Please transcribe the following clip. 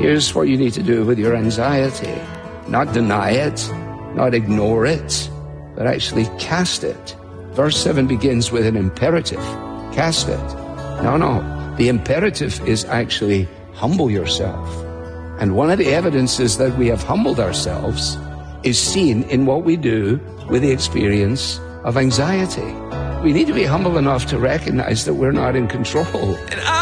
Here's what you need to do with your anxiety. Not deny it, not ignore it, but actually cast it. Verse 7 begins with an imperative. Cast it. No. The imperative is actually humble yourself. And one of the evidences that we have humbled ourselves is seen in what we do with the experience of anxiety. We need to be humble enough to recognize that we're not in control. And